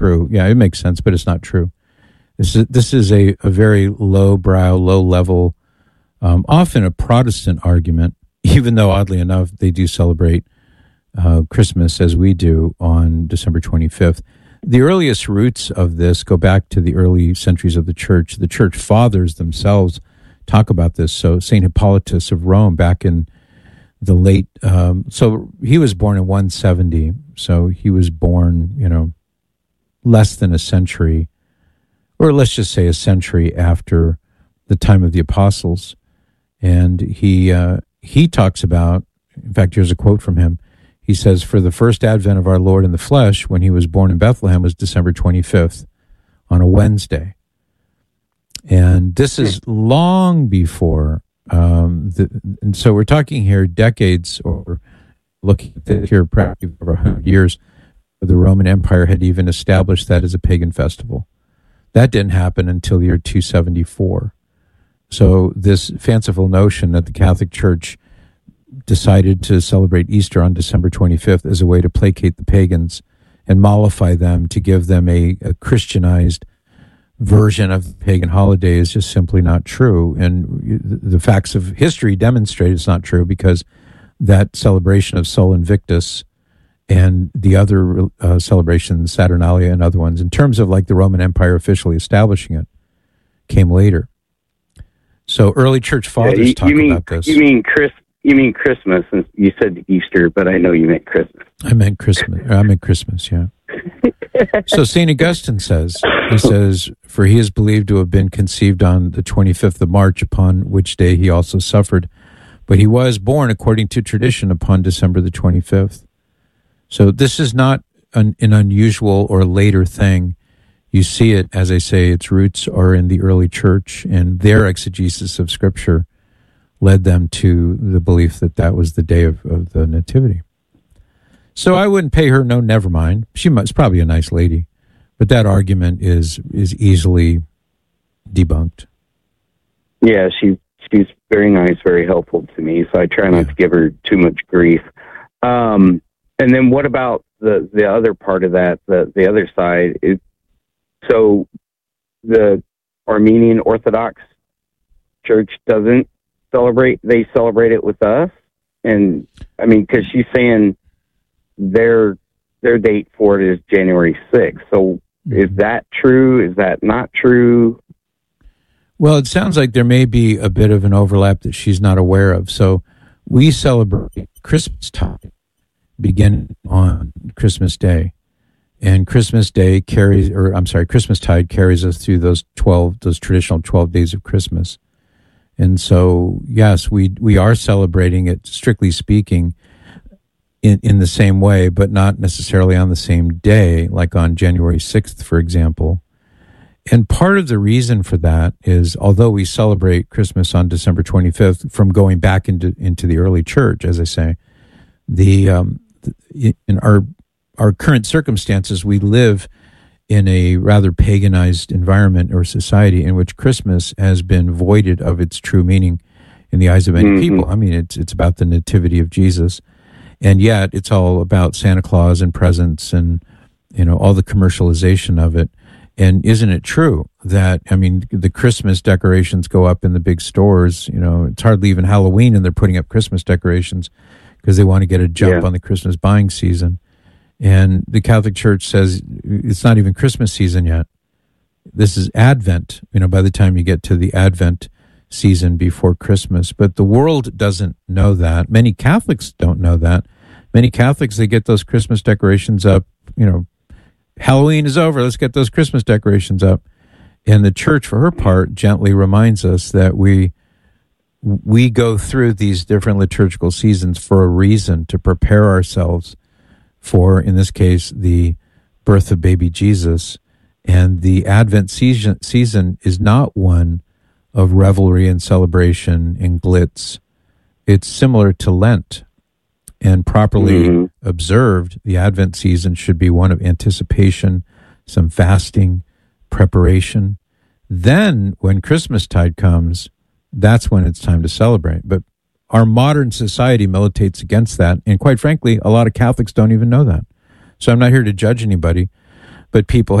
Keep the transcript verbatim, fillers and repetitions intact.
true. Yeah, it makes sense, but it's not true. This is this is a, a very low-brow, low-level, um, often a Protestant argument, even though, oddly enough, they do celebrate uh, Christmas as we do on December twenty-fifth. The earliest roots of this go back to the early centuries of the church. The church fathers themselves talk about this. So Saint Hippolytus of Rome back in the late, um, so he was born in one seventy. So he was born, you know, less than a century, or let's just say a century after the time of the apostles. And he uh, he talks about, in fact, here's a quote from him. He says, "For the first advent of our Lord in the flesh, when he was born in Bethlehem, was December twenty-fifth on a Wednesday." And this is long before, um, the, and so we're talking here decades, or looking at it here practically over one hundred years, the Roman Empire had even established that as a pagan festival. That didn't happen until the year two seventy-four. So this fanciful notion that the Catholic Church decided to celebrate Easter on December twenty-fifth as a way to placate the pagans and mollify them, to give them a, a Christianized version of the pagan holiday, is just simply not true. And the facts of history demonstrate it's not true, because that celebration of Sol Invictus and the other uh, celebrations, Saturnalia and other ones, in terms of like the Roman Empire officially establishing it, came later. So early church fathers yeah, you, talk you mean, about this. You mean Chris? You mean Christmas? And you said Easter, but I know you meant Christmas. I meant Christmas. I meant Christmas. Yeah. So Saint Augustine says, he says, "For he is believed to have been conceived on the twenty-fifth of March, upon which day he also suffered. But he was born, according to tradition, upon December the twenty-fifth." So this is not an, an unusual or later thing. You see it, as I say, its roots are in the early church, and their exegesis of Scripture led them to the belief that that was the day of, of the Nativity. So I wouldn't pay her no never mind. She must probably a nice lady, but that argument is is easily debunked. Yeah, she she's very nice, very helpful to me, so I try not yeah. to give her too much grief. Um, and then what about the, the other part of that, the, the other side? Is, so the Armenian Orthodox Church doesn't celebrate, they celebrate it with us? And, I mean, because she's saying their their date for it is January sixth. So mm-hmm. is that true? Is that not true? Well, it sounds like there may be a bit of an overlap that she's not aware of. So we celebrate Christmas time beginning on Christmas Day. And Christmas Day carries, or I'm sorry, Christmastide carries us through those twelve, those traditional twelve days of Christmas. And so, yes, we we are celebrating it, strictly speaking, in, in the same way, but not necessarily on the same day, like on January sixth, for example. And part of the reason for that is, although we celebrate Christmas on December twenty-fifth, from going back into into the early church, as I say, the um, in our our current circumstances, we live in a rather paganized environment or society in which Christmas has been voided of its true meaning in the eyes of many mm-hmm. people. I mean, it's it's about the nativity of Jesus, and yet it's all about Santa Claus and presents and, you know, all the commercialization of it. And isn't it true that, I mean, the Christmas decorations go up in the big stores, you know, it's hardly even Halloween and they're putting up Christmas decorations because they want to get a jump yeah. on the Christmas buying season. And the Catholic Church says it's not even Christmas season yet. This is Advent, you know, by the time you get to the Advent season before Christmas. But the world doesn't know that. Many Catholics don't know that. Many Catholics, they get those Christmas decorations up, you know, Halloween is over, let's get those Christmas decorations up. And the church, for her part, gently reminds us that we we go through these different liturgical seasons for a reason, to prepare ourselves for, in this case, the birth of baby Jesus. And the Advent season, season is not one of revelry and celebration and glitz. It's similar to Lent. And properly mm-hmm. observed, the Advent season should be one of anticipation, some fasting, preparation. Then, when Christmastide comes, that's when it's time to celebrate. But our modern society militates against that. And quite frankly, a lot of Catholics don't even know that. So I'm not here to judge anybody. but people